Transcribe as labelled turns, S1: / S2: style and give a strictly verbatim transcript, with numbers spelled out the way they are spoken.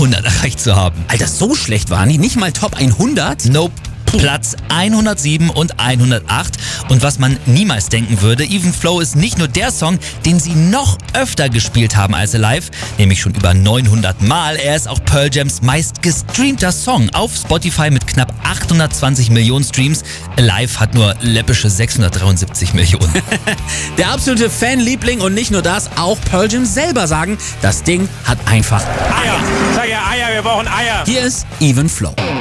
S1: hundert erreicht zu haben.
S2: Alter, so schlecht waren die? Nicht mal Top hundert?
S1: Nope. Platz hundertsieben und hundertacht. Und was man niemals denken würde, Even Flow ist nicht nur der Song, den sie noch öfter gespielt haben als Alive, nämlich schon über neunhundert Mal. Er ist auch Pearl Jams meist gestreamter Song auf Spotify mit knapp achthundertzwanzig Millionen Streams. Alive hat nur läppische sechshundertdreiundsiebzig Millionen.
S2: Der absolute Fanliebling und nicht nur das, auch Pearl Jam selber sagen, das Ding hat einfach
S3: Eier. Sag ja Eier, wir brauchen Eier.
S2: Hier ist Even Flow.